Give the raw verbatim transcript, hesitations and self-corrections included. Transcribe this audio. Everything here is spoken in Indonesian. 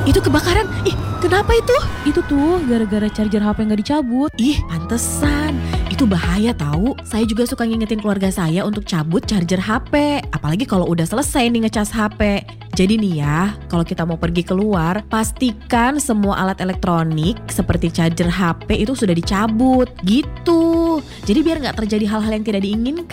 itu kebakaran. Ih, kenapa itu? Itu tuh gara-gara charger H P nggak dicabut. Ih, pantesan. Itu bahaya tahu. Saya juga suka ngingetin keluarga saya untuk cabut charger H P. Apalagi kalau udah selesai nih ngecas H P. Jadi nih ya, kalau kita mau pergi keluar, pastikan semua alat elektronik seperti charger H P itu sudah dicabut. Gitu. Jadi biar nggak terjadi hal-hal yang tidak diinginkan.